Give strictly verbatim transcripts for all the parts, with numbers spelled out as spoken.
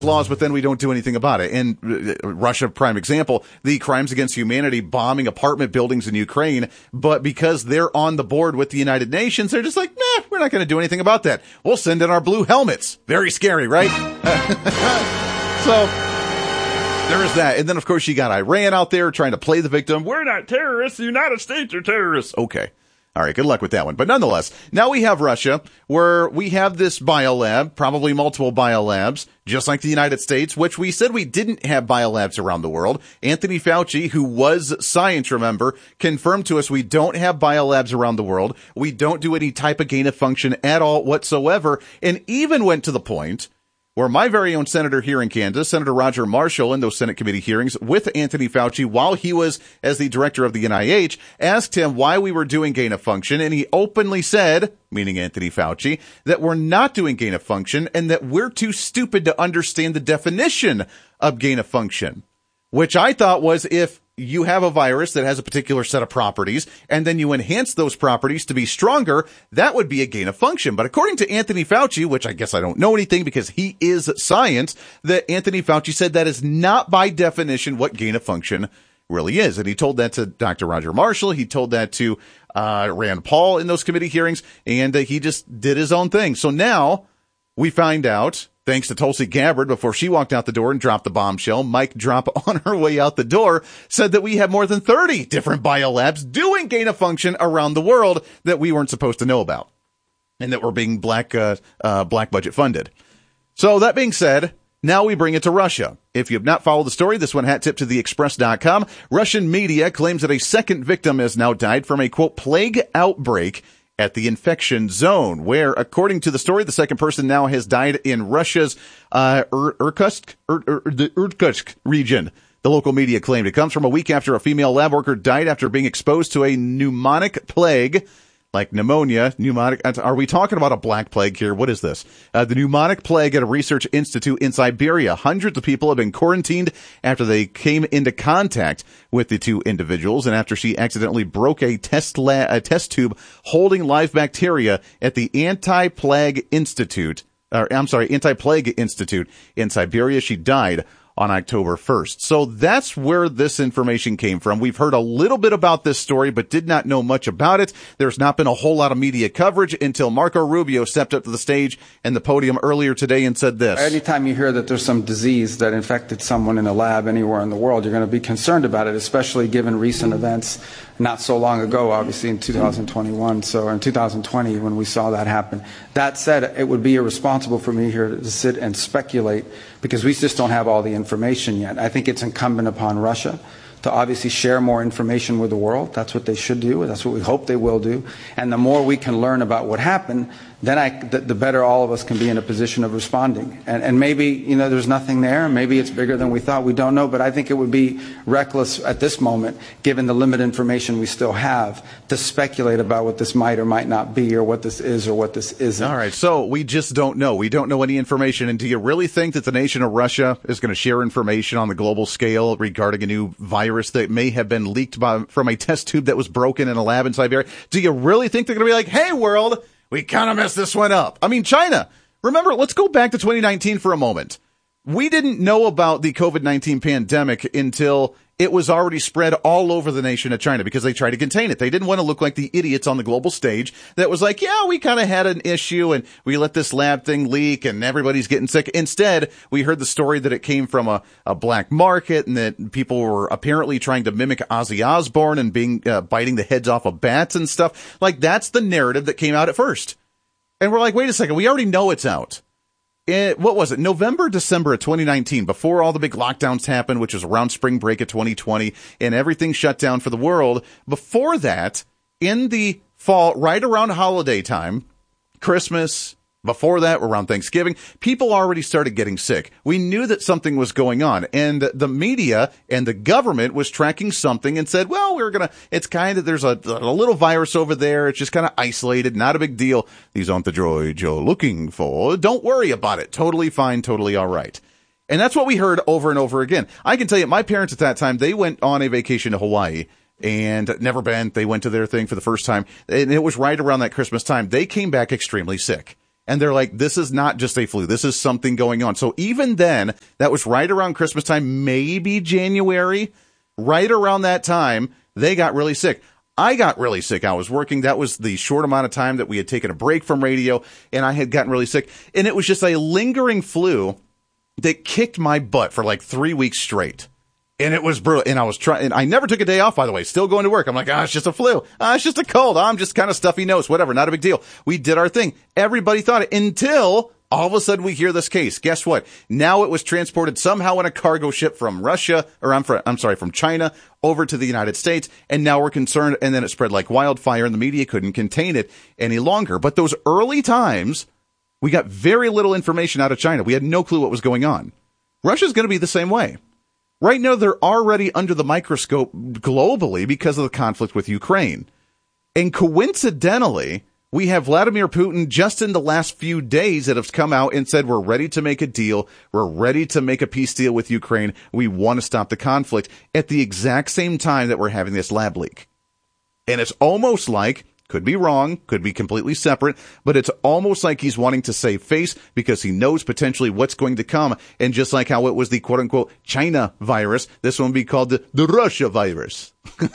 laws, but then we don't do anything about it. And uh, Russia, prime example, the crimes against humanity, bombing apartment buildings in Ukraine. But because they're on the board with the United Nations, they're just like, nah, we're not going to do anything about that. We'll send in our blue helmets. Very scary, right? So there is that. And then, of course, you got Iran out there trying to play the victim. We're not terrorists. The United States are terrorists. Okay. All right, good luck with that one. But nonetheless, now we have Russia, where we have this biolab, probably multiple biolabs, just like the United States, which we said we didn't have biolabs around the world. Anthony Fauci, who was science, remember, confirmed to us we don't have biolabs around the world. We don't do any type of gain of function at all whatsoever, and even went to the point where my very own senator here in Kansas, Senator Roger Marshall, in those Senate committee hearings with Anthony Fauci while he was as the director of the N I H, asked him why we were doing gain of function, and he openly said, meaning Anthony Fauci, that we're not doing gain of function and that we're too stupid to understand the definition of gain of function, which I thought was if you have a virus that has a particular set of properties and then you enhance those properties to be stronger, that would be a gain of function. But according to Anthony Fauci, which I guess I don't know anything because he is science, that Anthony Fauci said that is not by definition what gain of function really is. And he told that to Doctor Roger Marshall. He told that to uh, Rand Paul in those committee hearings, and uh, he just did his own thing. So now we find out, thanks to Tulsi Gabbard, before she walked out the door and dropped the bombshell, Mike Drop on her way out the door said that we have more than thirty different biolabs doing gain of function around the world that we weren't supposed to know about and that were being black, uh, uh, black budget funded. So that being said, now we bring it to Russia. If you have not followed the story, this one hat tip to the express dot com. Russian media claims that a second victim has now died from a, quote, plague outbreak at the infection zone, where, according to the story, the second person now has died in Russia's uh, Ir- Irkutsk, Ir- Ir- the Irkutsk region. The local media claimed it comes from a week after a female lab worker died after being exposed to a pneumonic plague, like pneumonia, pneumonic. Are we talking about a black plague here? What is this? Uh, the pneumonic plague at a research institute in Siberia. Hundreds of people have been quarantined after they came into contact with the two individuals and after she accidentally broke a test la- a test tube holding live bacteria at the Anti-Plague Institute, or I'm sorry, Anti-Plague Institute in Siberia. She died on October first. So that's where this information came from. We've heard a little bit about this story, but did not know much about it. There's not been a whole lot of media coverage until Marco Rubio stepped up to the stage and the podium earlier today and said this. Anytime you hear that there's some disease that infected someone in a lab anywhere in the world, you're going to be concerned about it, especially given recent events not so long ago, obviously in two thousand twenty-one, so in two thousand twenty when we saw that happen. That said, it would be irresponsible for me here to sit and speculate because we just don't have all the information yet. I think it's incumbent upon Russia to obviously share more information with the world. That's what they should do. That's what we hope they will do. And the more we can learn about what happened, then I, the, the better all of us can be in a position of responding. And, and maybe, you know, there's nothing there. Maybe it's bigger than we thought. We don't know. But I think it would be reckless at this moment, given the limited information we still have, to speculate about what this might or might not be or what this is or what this isn't. All right. So we just don't know. We don't know any information. And do you really think that the nation of Russia is going to share information on the global scale regarding a new virus that may have been leaked by, from a test tube that was broken in a lab in Siberia? Do you really think they're going to be like, hey, world, we kind of messed this one up? I mean, China, remember, let's go back to twenty nineteen for a moment. We didn't know about the COVID nineteen pandemic until it was already spread all over the nation of China because they tried to contain it. They didn't want to look like the idiots on the global stage that was like, yeah, we kind of had an issue and we let this lab thing leak and everybody's getting sick. Instead, we heard the story that it came from a, a black market and that people were apparently trying to mimic Ozzy Osbourne and being uh, biting the heads off of bats and stuff. Like, that's the narrative that came out at first. And we're like, wait a second, we already know it's out. It, what was it? November, December of twenty nineteen, before all the big lockdowns happened, which was around spring break of twenty twenty, and everything shut down for the world. Before that, in the fall, right around holiday time, Christmas, before that, around Thanksgiving, people already started getting sick. We knew that something was going on, and the media and the government was tracking something and said, well, we're going to, it's kind of, there's a, a little virus over there. It's just kind of isolated, not a big deal. These aren't the droids you're looking for. Don't worry about it. Totally fine, totally all right. And that's what we heard over and over again. I can tell you, my parents at that time, they went on a vacation to Hawaii. And never been. They went to their thing for the first time. And it was right around that Christmas time. They came back extremely sick. And they're like, this is not just a flu. This is something going on. So even then, that was right around Christmas time, maybe January, right around that time, they got really sick. I got really sick. I was working. That was the short amount of time that we had taken a break from radio, and I had gotten really sick. And it was just a lingering flu that kicked my butt for like three weeks straight. And it was brutal. And I was trying, and I never took a day off, by the way, still going to work. I'm like, ah, it's just a flu. Ah, it's just a cold. I'm just kind of stuffy nose, whatever. Not a big deal. We did our thing. Everybody thought it until all of a sudden we hear this case. Guess what? Now it was transported somehow in a cargo ship from Russia, or I'm, from, I'm sorry, from China over to the United States. And now we're concerned. And then it spread like wildfire and the media couldn't contain it any longer. But those early times, we got very little information out of China. We had no clue what was going on. Russia's going to be the same way. Right now, they're already under the microscope globally because of the conflict with Ukraine. And coincidentally, we have Vladimir Putin just in the last few days that have come out and said, we're ready to make a deal. We're ready to make a peace deal with Ukraine. We want to stop the conflict at the exact same time that we're having this lab leak. And it's almost like, could be wrong, could be completely separate, but it's almost like he's wanting to save face because he knows potentially what's going to come. And just like how it was the quote-unquote China virus, this one will be called the, the Russia virus.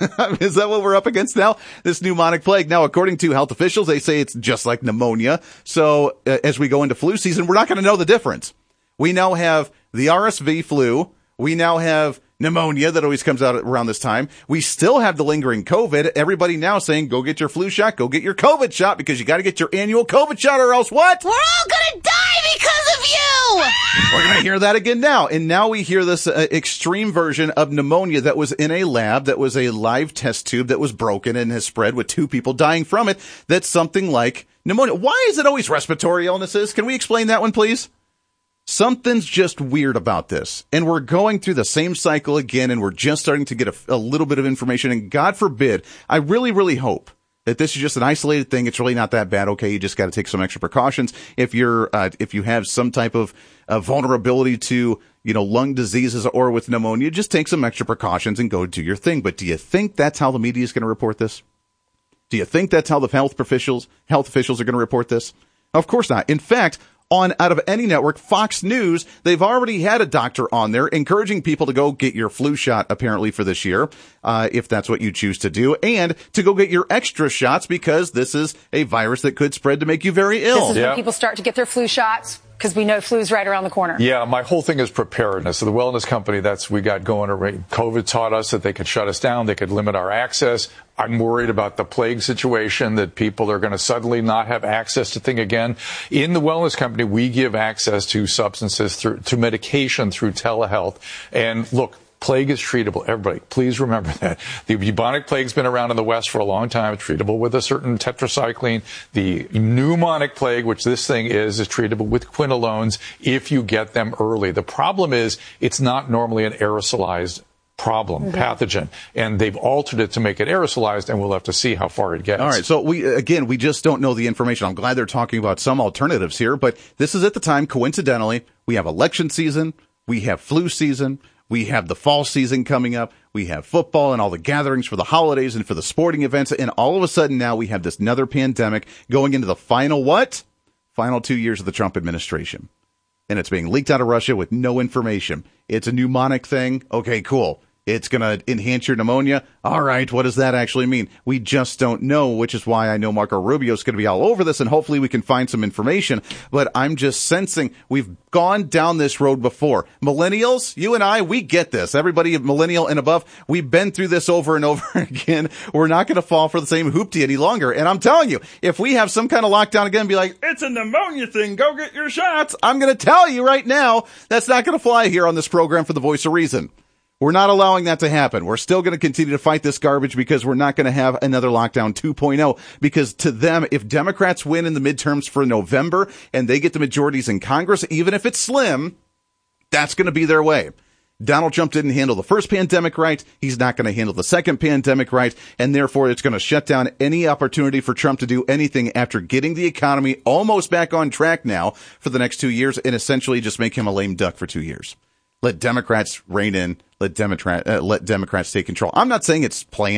Is that what we're up against now? This pneumonic plague. Now, according to health officials, they say it's just like pneumonia. So uh, as we go into flu season, we're not going to know the difference. We now have the R S V flu. We now have pneumonia that always comes out around this time. We still have the lingering COVID. Everybody now saying, go get your flu shot, go get your COVID shot, because you got to get your annual COVID shot or else what? We're all going to die because of you! We're going to hear that again now. And now we hear this uh, extreme version of pneumonia that was in a lab, that was a live test tube that was broken and has spread with two people dying from it. That's something like pneumonia. Why is it always respiratory illnesses? Can we explain that one, please? Something's just weird about this, and we're going through the same cycle again, and we're just starting to get a, a little bit of information, and God forbid, I really, really hope that this is just an isolated thing. It's really not that bad. Okay, you just got to take some extra precautions. If you're, uh, if you have some type of uh, vulnerability to, you know, lung diseases or with pneumonia, just take some extra precautions and go do your thing. But do you think that's how the media is going to report this? Do you think that's how the health officials, health officials are going to report this? Of course not. In fact, on out of any network, Fox News, they've already had a doctor on there encouraging people to go get your flu shot, apparently, for this year, uh, if that's what you choose to do, and to go get your extra shots because this is a virus that could spread to make you very ill. This is yeah. when people start to get their flu shots, because we know flu's right around the corner. Yeah, my whole thing is preparedness. So the wellness company that's we got going already, COVID taught us that they could shut us down, they could limit our access. I'm worried about the plague situation, that people are going to suddenly not have access to things again. In the wellness company, we give access to substances, through, to medication through telehealth. And look, plague is treatable. Everybody, please remember that. The bubonic plague's been around in the West for a long time. It's treatable with a certain tetracycline. The pneumonic plague, which this thing is, is treatable with quinolones if you get them early. The problem is it's not normally an aerosolized problem, mm-hmm. pathogen, and they've altered it to make it aerosolized, and we'll have to see how far it gets. All right, so we again, we just don't know the information. I'm glad they're talking about some alternatives here, but this is at the time, coincidentally, we have election season, we have flu season, we have the fall season coming up, we have football and all the gatherings for the holidays and for the sporting events, and all of a sudden now we have this another pandemic going into the final what? Final two years of the Trump administration. And it's being leaked out of Russia with no information. It's a pneumonic thing. Okay, cool. It's going to enhance your pneumonia. All right, what does that actually mean? We just don't know, which is why I know Marco Rubio is going to be all over this, and hopefully we can find some information. But I'm just sensing we've gone down this road before. Millennials, you and I, we get this. Everybody millennial and above, we've been through this over and over again. We're not going to fall for the same hoopty any longer. And I'm telling you, if we have some kind of lockdown again and be like, it's a pneumonia thing, go get your shots, I'm going to tell you right now, that's not going to fly here on this program for the Voice of Reason. We're not allowing that to happen. We're still going to continue to fight this garbage because we're not going to have another lockdown two point oh. Because to them, if Democrats win in the midterms for November and they get the majorities in Congress, even if it's slim, that's going to be their way. Donald Trump didn't handle the first pandemic right. He's not going to handle the second pandemic right. And therefore, it's going to shut down any opportunity for Trump to do anything after getting the economy almost back on track now for the next two years and essentially just make him a lame duck for two years. Let Democrats rein in. Let Democrat, uh, let Democrats take control. I'm not saying it's planned.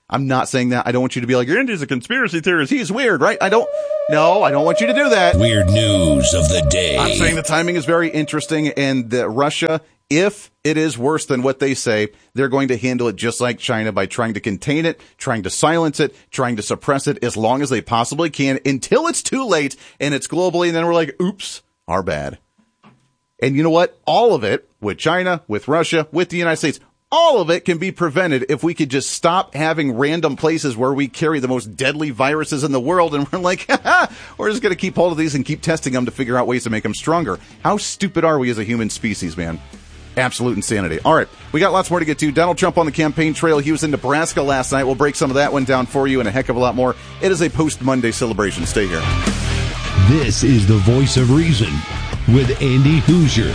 I'm not saying that. I don't want you to be like, Indy's a conspiracy theorist. He's weird, right? I don't. No, I don't want you to do that. Weird news of the day. I'm saying the timing is very interesting, and that Russia, if it is worse than what they say, they're going to handle it just like China by trying to contain it, trying to silence it, trying to suppress it as long as they possibly can until it's too late and it's globally, and then we're like, oops, our bad. And you know what? All of it, with China, with Russia, with the United States, all of it can be prevented if we could just stop having random places where we carry the most deadly viruses in the world, and we're like, haha, we're just going to keep hold of these and keep testing them to figure out ways to make them stronger. How stupid are we as a human species, man? Absolute insanity. All right, we got lots more to get to. Donald Trump on the campaign trail. He was in Nebraska last night. We'll break some of that one down for you and a heck of a lot more. It is a post-Monday celebration. Stay here. This is the Voice of Reason with Andy Hoosier.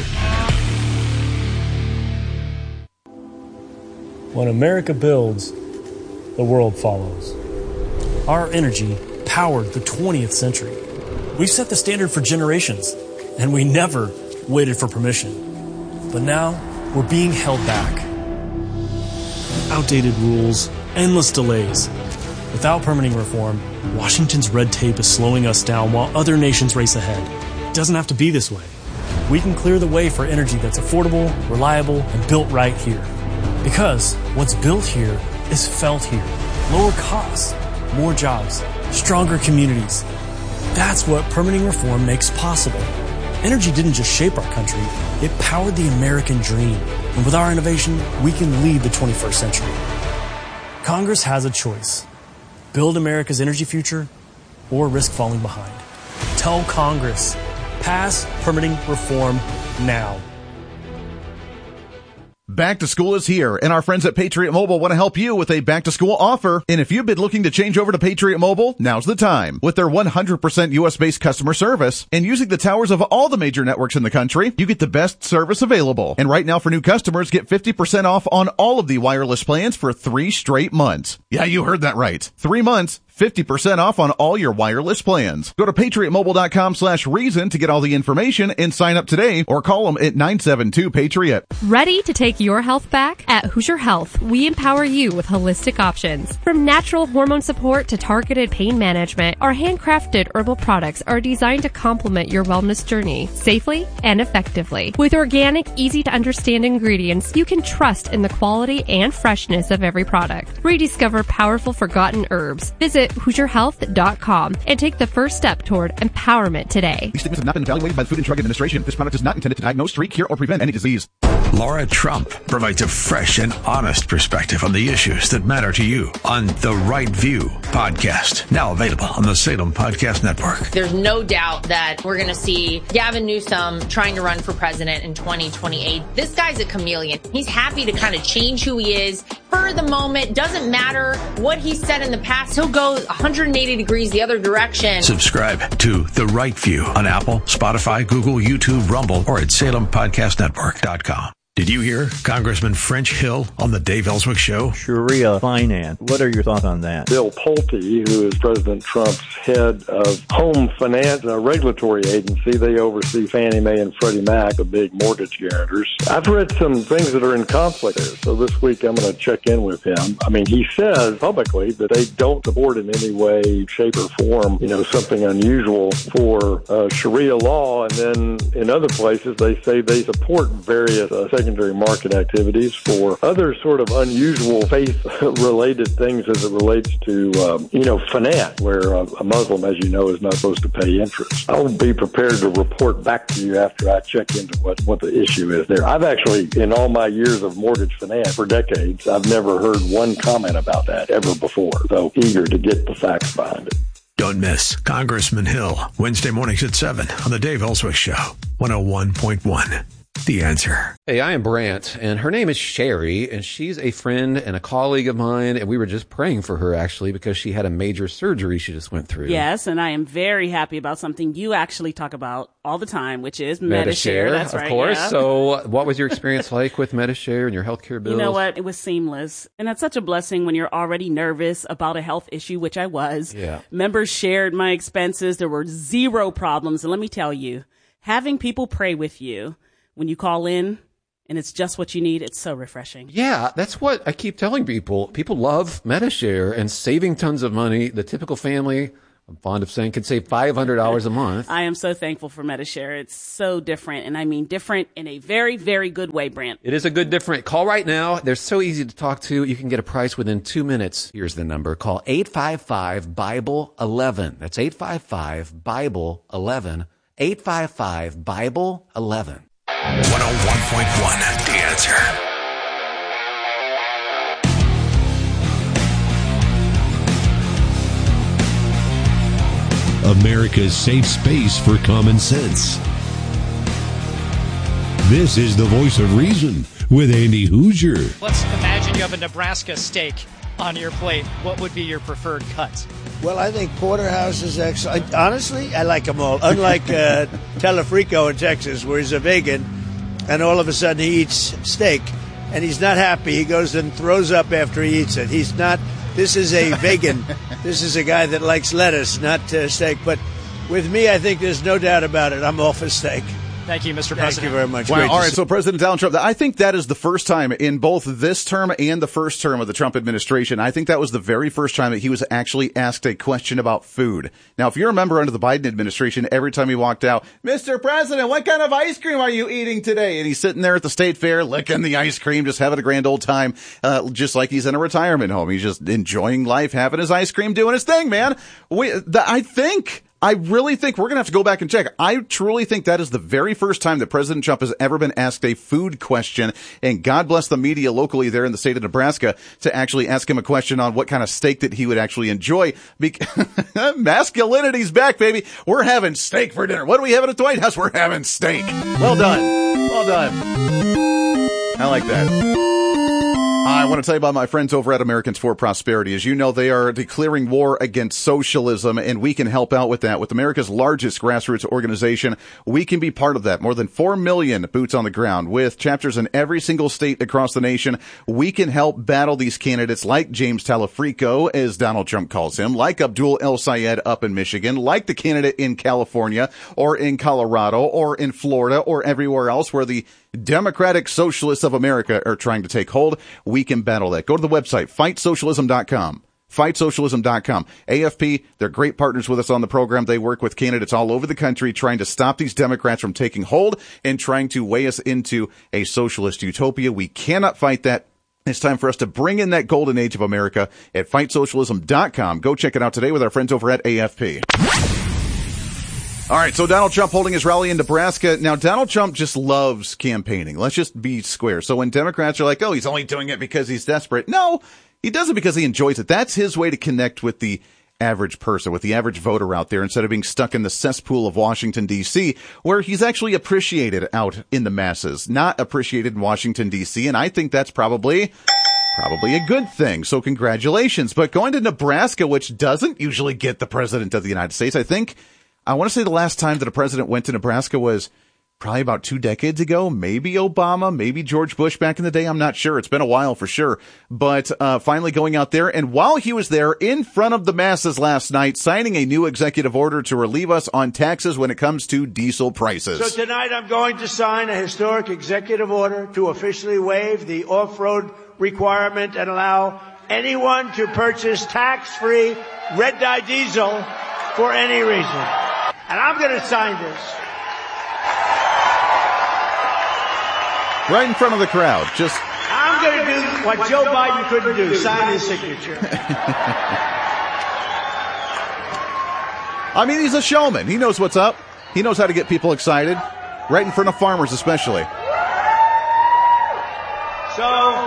When America builds, the world follows. Our energy powered the twentieth century. We've set the standard for generations, and we never waited for permission. But now, we're being held back. Outdated rules, endless delays. Without permitting reform, Washington's red tape is slowing us down while other nations race ahead. It doesn't have to be this way. We can clear the way for energy that's affordable, reliable, and built right here. Because what's built here is felt here. Lower costs, more jobs, stronger communities. That's what permitting reform makes possible. Energy didn't just shape our country, it powered the American dream. And with our innovation, we can lead the twenty-first century. Congress has a choice. Build America's energy future or risk falling behind. Tell Congress, pass permitting reform now. Back to school is here, and our friends at Patriot Mobile want to help you with a back-to-school offer. And if you've been looking to change over to Patriot Mobile, now's the time. With their one hundred percent U S-based customer service and using the towers of all the major networks in the country, you get the best service available. And right now for new customers, get fifty percent off on all of the wireless plans for three straight months. Yeah, you heard that right. Three months. fifty percent off on all your wireless plans. Go to patriotmobile.com slash reason to get all the information and sign up today, or call them at nine seven two Patriot. Ready to take your health back? At Hoosier Health, we empower you with holistic options. From natural hormone support to targeted pain management, our handcrafted herbal products are designed to complement your wellness journey safely and effectively. With organic, easy to understand ingredients, you can trust in the quality and freshness of every product. Rediscover powerful forgotten herbs. Visit Hoosier Health dot com and take the first step toward empowerment today. These statements have not been evaluated by the Food and Drug Administration. This product is not intended to diagnose, treat, cure, or prevent any disease. Laura Trump provides a fresh and honest perspective on the issues that matter to you on The Right View podcast, now available on the Salem Podcast Network. There's no doubt that we're going to see Gavin Newsom trying to run for president in twenty twenty-eight. This guy's a chameleon. He's happy to kind of change who he is for the moment. Doesn't matter what he said in the past. He'll go one hundred eighty degrees the other direction. Subscribe to The Right View on Apple, Spotify, Google, YouTube, Rumble, or at salem podcast network dot com. Did you hear Congressman French Hill on the Dave Ellswick Show? Sharia finance. What are your thoughts on that? Bill Pulte, who is President Trump's head of home finance, a regulatory agency, they oversee Fannie Mae and Freddie Mac, the big mortgage guarantors. I've read some things that are in conflict there, so this week I'm going to check in with him. I mean, he says publicly that they don't support in any way, shape, or form, you know, something unusual for uh, Sharia law, and then in other places they say they support various uh, secondary market activities for other sort of unusual faith-related things as it relates to, um, you know, finance, where uh, a Muslim, as you know, is not supposed to pay interest. I'll be prepared to report back to you after I check into what, what the issue is there. I've actually, in all my years of mortgage finance for decades, I've never heard one comment about that ever before, so eager to get the facts behind it. Don't miss Congressman Hill, Wednesday mornings at seven on the Dave Ellswick Show, one oh one point one. The Answer. Hey, I am Brant, and her name is Sherry, and she's a friend and a colleague of mine, and we were just praying for her, actually, because she had a major surgery she just went through. Yes, and I am very happy about something you actually talk about all the time, which is Medi-Share. That's right, of course. Yeah. So what was your experience like with Medi-Share and your healthcare bills? You know what? It was seamless, and that's such a blessing when you're already nervous about a health issue, which I was. Yeah. Members shared my expenses. There were zero problems, and let me tell you, having people pray with you when you call in and it's just what you need. It's so refreshing. Yeah, that's what I keep telling people. People love Medi-Share and saving tons of money. The typical family, I'm fond of saying, can save five hundred dollars a month. I am so thankful for Medi-Share. It's so different, and I mean different in a very, very good way, Brant. It is a good different. Call right now. They're so easy to talk to. You can get a price within two minutes. Here's the number. Call eight five five, Bible eleven. That's eight five five, Bible eleven. eight five five, Bible eleven. one oh one point one, The Answer. America's safe space for common sense. This is the voice of reason with Andy Hoosier. Let's imagine you have a Nebraska steak on your plate. What would be your preferred cut? Well, I think porterhouse is excellent. Honestly, I like them all. Unlike uh, Telefrico in Texas, where he's a vegan, and all of a sudden he eats steak, and he's not happy. He goes and throws up after he eats it. He's not. This is a vegan. This is a guy that likes lettuce, not uh, steak. But with me, I think there's no doubt about it. I'm all for steak. Thank you, Mister Thank President. you very much. Wow. Great All to right. see- So President Donald Trump, I think that is the first time in both this term and the first term of the Trump administration. I think that was the very first time that he was actually asked a question about food. Now, if you remember under the Biden administration, every time he walked out, Mister President, what kind of ice cream are you eating today? And he's sitting there at the state fair, licking the ice cream, just having a grand old time, uh, just like he's in a retirement home. He's just enjoying life, having his ice cream, doing his thing, man. We, the, I think... I really think we're going to have to go back and check. I truly think that is the very first time that President Trump has ever been asked a food question. And God bless the media locally there in the state of Nebraska to actually ask him a question on what kind of steak that he would actually enjoy. Be- Masculinity's back, baby. We're having steak for dinner. What are we having at the White House? We're having steak. Well done. Well done. I like that. I want to tell you about my friends over at Americans for Prosperity. As you know, they are declaring war against socialism, and we can help out with that. With America's largest grassroots organization, we can be part of that. More than four million boots on the ground with chapters in every single state across the nation. We can help battle these candidates like James Telefrico, as Donald Trump calls him, like Abdul El Sayed up in Michigan, like the candidate in California or in Colorado or in Florida or everywhere else where the Democratic Socialists of America are trying to take hold. We can battle that. Go to the website, fight socialism dot com. fight socialism dot com. A F P, they're great partners with us on the program. They work with candidates all over the country trying to stop these Democrats from taking hold and trying to weigh us into a socialist utopia. We cannot fight that. It's time for us to bring in that golden age of America at fight socialism dot com. Go check it out today with our friends over at A F P. All right, so Donald Trump holding his rally in Nebraska. Now, Donald Trump just loves campaigning. Let's just be square. So when Democrats are like, oh, he's only doing it because he's desperate. No, he does it because he enjoys it. That's his way to connect with the average person, with the average voter out there, instead of being stuck in the cesspool of Washington, D C, where he's actually appreciated out in the masses, not appreciated in Washington, D C. And I think that's probably... Probably a good thing. So congratulations. But going to Nebraska, which doesn't usually get the president of the United States, I think... I want to say the last time that a president went to Nebraska was probably about two decades ago. Maybe Obama, maybe George Bush back in the day. I'm not sure. It's been a while for sure. But uh finally going out there. And while he was there in front of the masses last night, signing a new executive order to relieve us on taxes when it comes to diesel prices. So tonight I'm going to sign a historic executive order to officially waive the off-road requirement and allow anyone to purchase tax-free red dye diesel for any reason. And I'm going to sign this. Right in front of the crowd. Just. I'm going to do what Joe Biden couldn't do. Sign his signature. I mean, he's a showman. He knows what's up. He knows how to get people excited. Right in front of farmers, especially. So,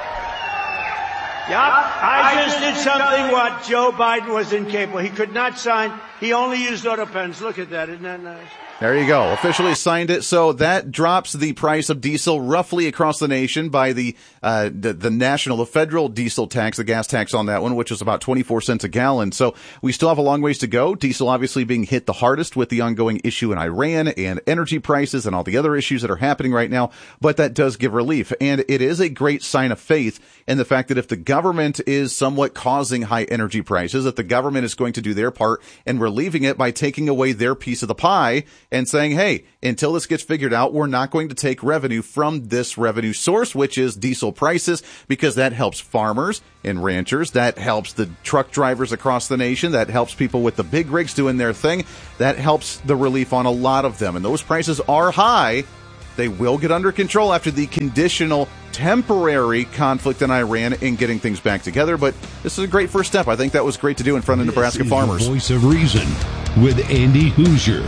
yep, I just did something what Joe Biden was incapable. He could not sign. He only used auto pens. Look at that. Isn't that nice? There you go. Officially signed it. So that drops the price of diesel roughly across the nation by the, uh, the, the national, the federal diesel tax, the gas tax on that one, which is about twenty-four cents a gallon. So we still have a long ways to go. Diesel obviously being hit the hardest with the ongoing issue in Iran and energy prices and all the other issues that are happening right now. But that does give relief. And it is a great sign of faith in the fact that if the government is somewhat causing high energy prices, that the government is going to do their part and relieving it by taking away their piece of the pie and saying, hey, until this gets figured out, we're not going to take revenue from this revenue source, which is diesel prices, because that helps farmers and ranchers. That helps the truck drivers across the nation. That helps people with the big rigs doing their thing. That helps the relief on a lot of them. And those prices are high. They will get under control after the conditional temporary conflict in Iran in getting things back together. But this is a great first step. I think that was great to do in front of Nebraska This is farmers. The Voice of Reason with Andy Hoosier.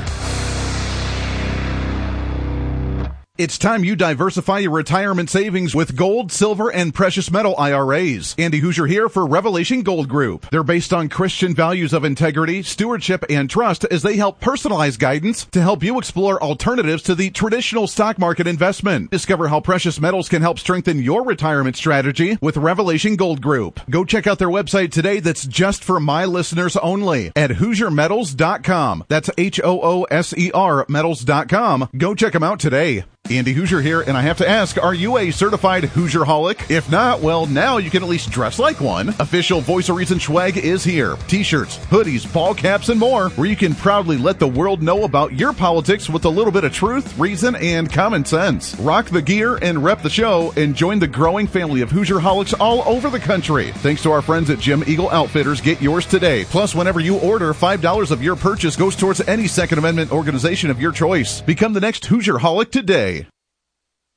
It's time you diversify your retirement savings with gold, silver, and precious metal I R As. Andy Hoosier here for Revelation Gold Group. They're based on Christian values of integrity, stewardship, and trust as they help personalize guidance to help you explore alternatives to the traditional stock market investment. Discover how precious metals can help strengthen your retirement strategy with Revelation Gold Group. Go check out their website today that's just for my listeners only at hoosier metals dot com. That's H O O S E R metals dot com. Go check them out today. Andy Hoosier here, and I have to ask, are you a certified Hoosier-holic? If not, well, now you can at least dress like one. Official Voice of Reason swag is here. T-shirts, hoodies, ball caps, and more, where you can proudly let the world know about your politics with a little bit of truth, reason, and common sense. Rock the gear and rep the show, and join the growing family of Hoosier-holics all over the country. Thanks to our friends at Jim Eagle Outfitters, get yours today. Plus, whenever you order, five dollars of your purchase goes towards any Second Amendment organization of your choice. Become the next Hoosier-holic today.